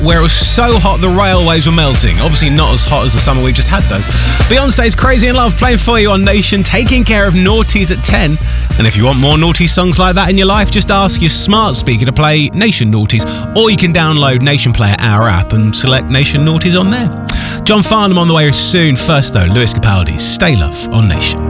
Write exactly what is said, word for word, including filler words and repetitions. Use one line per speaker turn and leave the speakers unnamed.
where it was so hot the railways were melting. Obviously not as hot as the summer we just had though. Beyonce's Crazy in Love playing for you on Nation, taking care of noughties at ten. And if you want more naughty songs like that in your life, just ask your smart speaker to play Nation Naughties, or you can download Nation Player, our app, and select Nation Naughties on there. John Farnham on the way soon. First though, Lewis Capaldi's Stay Love on Nation.